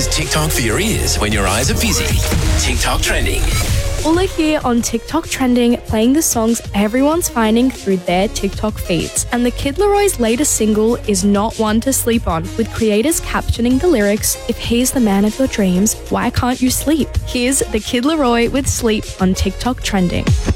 Use TikTok for your ears when your eyes are busy. TikTok trending. Ula here on TikTok Trending, playing the songs everyone's finding through their TikTok feeds. And the Kid Leroy's latest single is not one to sleep on, with creators captioning the lyrics, "If he's the man of your dreams, why can't you sleep?" Here's the Kid Leroy with Sleep on TikTok Trending.